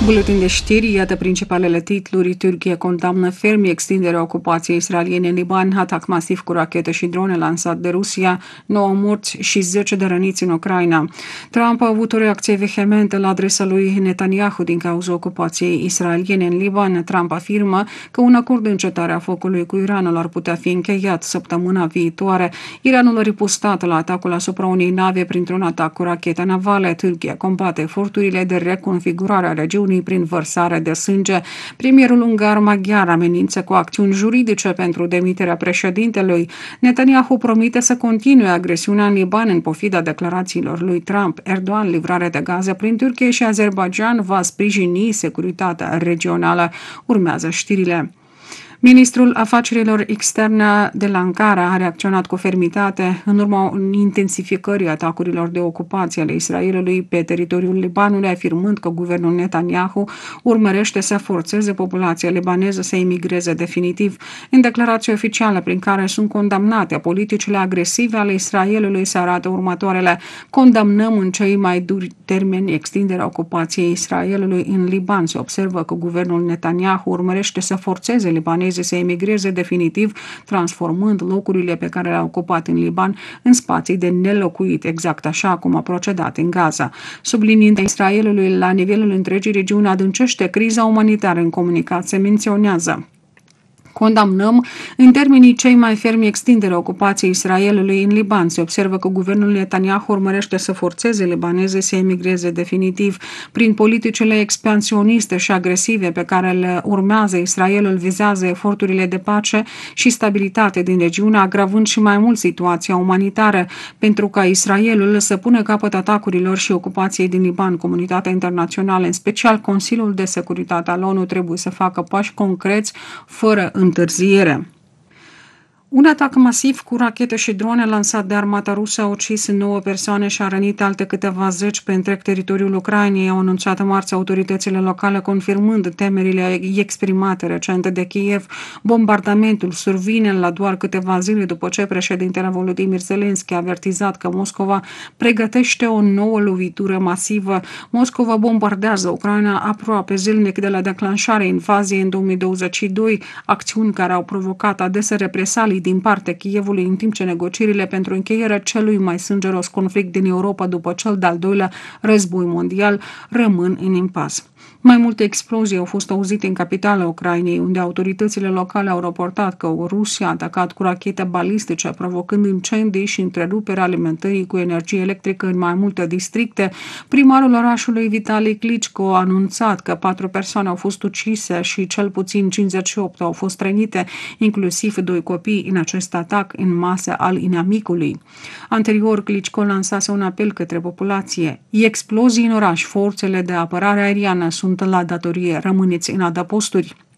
Buletin de știri, iată principalele titluri. Turcia condamnă ferm extinderea ocupației israeliene în Liban, atac masiv cu rachete și drone lansat de Rusia, 9 morți și 10 de răniți în Ucraina. Trump a avut o reacție vehementă la adresa lui Netanyahu din cauza ocupației israeliene în Liban. Trump afirmă că un acord de încetare a focului cu Iranul ar putea fi încheiat săptămâna viitoare. Iranul a ripostat la atacul asupra unei nave printr-un atac cu rachete navale. Turcia combate eforturile de reconfigurare a regiunii prin vărsare de sânge. Premierul ungar maghiar amenință cu acțiuni juridice pentru demiterea președintelui. Netanyahu promite să continue agresiunea în Liban în pofida declarațiilor lui Trump. Erdogan, livrare de gaze prin Turcia și Azerbaijan, va sprijini securitatea regională. Urmează știrile. Ministrul Afacerilor Externe de la Ankara a reacționat cu fermitate în urma intensificării atacurilor de ocupație ale Israelului pe teritoriul Libanului, afirmând că guvernul Netanyahu urmărește să forțeze populația libaneză să emigreze definitiv. În declarație oficială prin care sunt condamnate politicile agresive ale Israelului se arată următoarele: condamnăm în cei mai duri termeni extinderea ocupației Israelului în Liban. Se observă că guvernul Netanyahu urmărește să forțeze libanezii să emigreze definitiv, transformând locurile pe care le-au ocupat în Liban în spații de nelocuit, exact așa cum a procedat în Gaza. Subliniind Israelului la nivelul întregii regiuni adâncește criza umanitară în comunicat, se menționează: condamnăm în termenii cei mai fermi extinderea ocupației Israelului în Liban. Se observă că guvernul Netanyahu urmărește să forțeze libanezii să emigreze definitiv. Prin politicile expansioniste și agresive pe care le urmează, Israelul vizează eforturile de pace și stabilitate din regiune, agravând și mai mult situația umanitară. Pentru ca Israelul să pună capăt atacurilor și ocupației din Liban, comunitatea internațională, în special Consiliul de Securitate al ONU, trebuie să facă pași concreți fără întârziere. Un atac masiv cu rachete și drone lansat de armata rusă a ucis 9 persoane și a rănit alte câteva zeci pe întreg teritoriul Ucrainei, au anunțat marți autoritățile locale, confirmând temerile exprimate recent de Kiev. Bombardamentul survine la doar câteva zile după ce președintele Volodymyr Zelensky a avertizat că Moscova pregătește o nouă lovitură masivă. Moscova bombardează Ucraina aproape zilnic de la declanșarea invaziei în 2022, acțiuni care au provocat adesea represalii din partea Kievului, în timp ce negocierile pentru încheierea celui mai sângeros conflict din Europa după cel de-al doilea război mondial rămân în impas. Mai multe explozii au fost auzite în capitala Ucrainei, unde autoritățile locale au raportat că Rusia a atacat cu rachete balistice, provocând incendii și întreruperea alimentării cu energie electrică în mai multe districte. Primarul orașului Vitali Klitschko a anunțat că 4 persoane au fost ucise și cel puțin 58 au fost rănite, inclusiv 2 copii, în acest atac în masă al inamicului. Anterior, Klitschko lansase un apel către populație: explozii în oraș, forțele de apărare aeriană sunt la datorie, rămâneți în adăposturi.